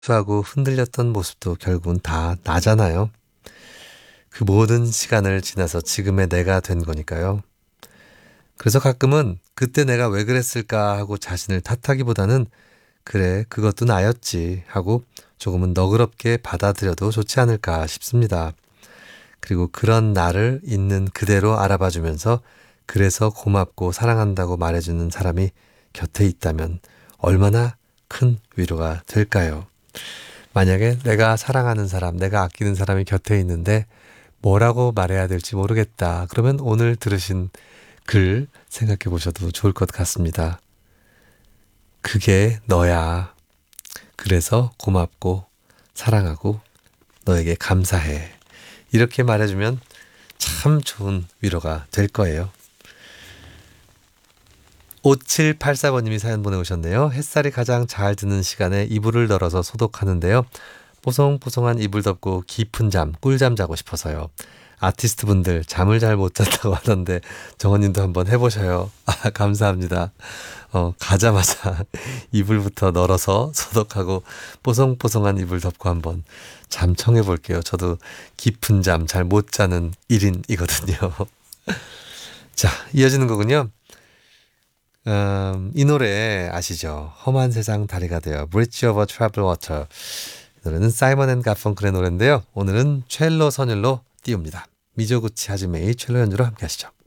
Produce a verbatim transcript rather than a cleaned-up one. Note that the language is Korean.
하고 흔들렸던 모습도 결국은 다 나잖아요. 그 모든 시간을 지나서 지금의 내가 된 거니까요. 그래서 가끔은 그때 내가 왜 그랬을까 하고 자신을 탓하기보다는 그래, 그것도 나였지 하고 조금은 너그럽게 받아들여도 좋지 않을까 싶습니다. 그리고 그런 나를 있는 그대로 알아봐 주면서 그래서 고맙고 사랑한다고 말해주는 사람이 곁에 있다면 얼마나 큰 위로가 될까요? 만약에 내가 사랑하는 사람, 내가 아끼는 사람이 곁에 있는데 뭐라고 말해야 될지 모르겠다. 그러면 오늘 들으신 글 생각해 보셔도 좋을 것 같습니다. 그게 너야. 그래서 고맙고 사랑하고 너에게 감사해. 이렇게 말해주면 참 좋은 위로가 될 거예요. 오칠팔사 번님이 사연 보내오셨네요. 햇살이 가장 잘 드는 시간에 이불을 널어서 소독하는데요. 뽀송뽀송한 이불 덮고 깊은 잠, 꿀잠 자고 싶어서요. 아티스트 분들 잠을 잘 못 잤다고 하던데 정원님도 한번 해보셔요. 아, 감사합니다. 어, 가자마자 이불부터 널어서 소독하고 뽀송뽀송한 이불 덮고 한번 잠 청해 볼게요. 저도 깊은 잠 잘 못 자는 일인이거든요. 자, 이어지는 거군요. 음, 이 노래 아시죠? 험한 세상 다리가 되어 Bridge over Troubled Water. 이 노래는 사이먼 앤 가펑클의 노래인데요. 오늘은 첼로 선율로 띄웁니다. 미조구치 하즈메이 첼로 연주로 함께 하시죠.